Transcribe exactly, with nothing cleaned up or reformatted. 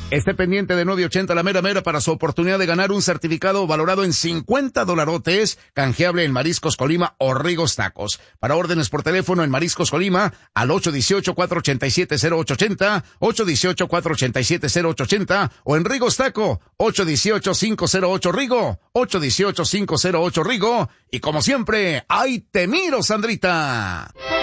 Esté pendiente de nueve ochenta la mera mera para su oportunidad de ganar un certificado valorado en cincuenta dolarotes, canjeable en Mariscos Colima o Rigos Tacos. Para órdenes por teléfono en Mariscos Colima, al ocho uno ocho, cuatro ocho siete, cero ocho ocho cero, ocho uno ocho, cuatro ocho siete, cero ocho ocho cero, o en Rigos Taco, ocho uno ocho, cinco cero ocho Rigo, ocho uno ocho, cinco cero ocho Rigo. Y como siempre, ¡ay te miro, Sandrita!